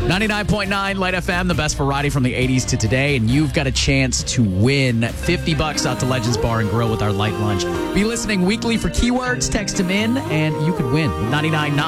99.9 Light FM, the best variety from the 80s to today, and you've got a chance to win $50 out to Legends Bar and Grill with our light lunch. Be listening weekly for keywords, text them in, and you could win. 99.9